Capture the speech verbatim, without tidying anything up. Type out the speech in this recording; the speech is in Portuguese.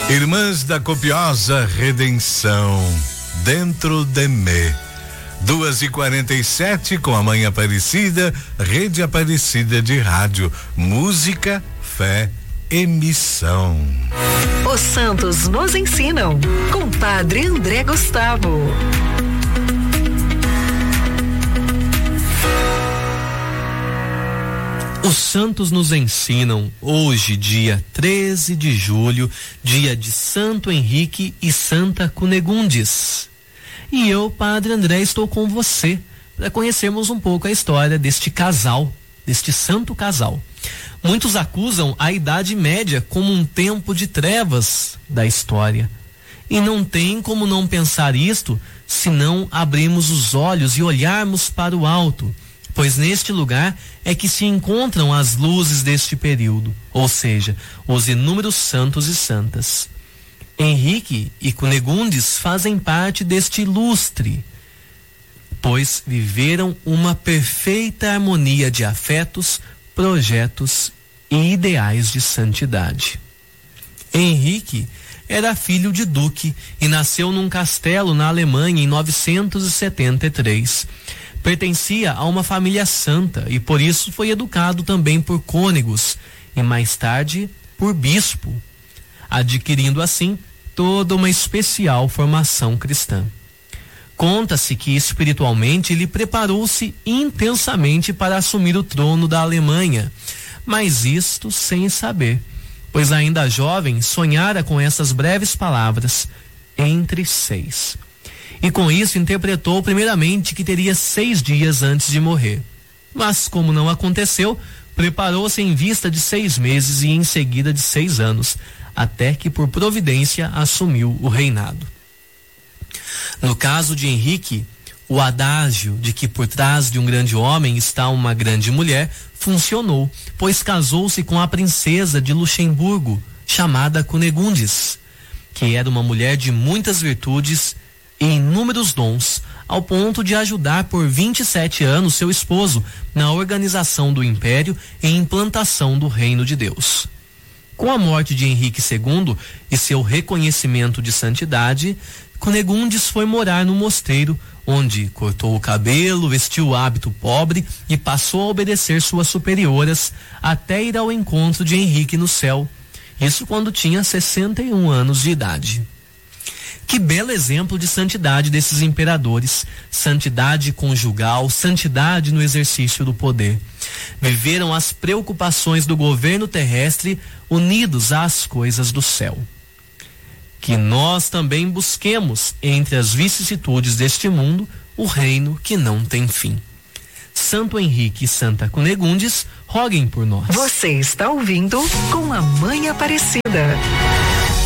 Irmãs da Copiosa Redenção, dentro de mim. Duas e quarenta e sete com a Mãe Aparecida, Rede Aparecida de Rádio, música, fé, emissão. Os santos nos ensinam, com Padre André Gustavo. Os santos nos ensinam, hoje, dia treze de julho, dia de Santo Henrique e Santa Cunegundes. E eu, Padre André, estou com você para conhecermos um pouco a história deste casal, deste santo casal. Muitos acusam a Idade Média como um tempo de trevas da história. E não tem como não pensar isto se não abrirmos os olhos e olharmos para o alto, pois neste lugar é que se encontram as luzes deste período, ou seja, os inúmeros santos e santas. Henrique e Cunegundes fazem parte deste ilustre, pois viveram uma perfeita harmonia de afetos, projetos e ideais de santidade. Henrique era filho de duque e nasceu num castelo na Alemanha em novecentos e setenta e três. Pertencia a uma família santa e por isso foi educado também por cônegos e mais tarde por bispo, adquirindo assim toda uma especial formação cristã. Conta-se que espiritualmente ele preparou-se intensamente para assumir o trono da Alemanha, mas isto sem saber, pois ainda jovem sonhara com essas breves palavras, entre seis. E com isso interpretou primeiramente que teria seis dias antes de morrer. Mas como não aconteceu, preparou-se em vista de seis meses e em seguida de seis anos, até que por providência assumiu o reinado. No caso de Henrique, o adágio de que por trás de um grande homem está uma grande mulher funcionou, pois casou-se com a princesa de Luxemburgo, chamada Cunegundes, que era uma mulher de muitas virtudes e inúmeros dons, ao ponto de ajudar por vinte e sete anos seu esposo na organização do império e implantação do reino de Deus. Com a morte de Henrique segundo e seu reconhecimento de santidade, Cunegundes foi morar no mosteiro, onde cortou o cabelo, vestiu o hábito pobre e passou a obedecer suas superioras até ir ao encontro de Henrique no céu. Isso quando tinha sessenta e um anos de idade. Que belo exemplo de santidade desses imperadores, santidade conjugal, santidade no exercício do poder. Viveram as preocupações do governo terrestre unidos às coisas do céu. Que nós também busquemos, entre as vicissitudes deste mundo, o reino que não tem fim. Santo Henrique e Santa Cunegundes, roguem por nós. Você está ouvindo com a Mãe Aparecida.